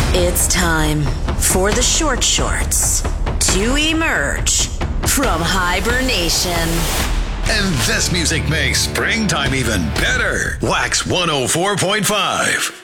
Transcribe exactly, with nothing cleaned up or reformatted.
It's time for the short shorts to emerge from hibernation. And this music makes springtime even better. Wax one oh four point five.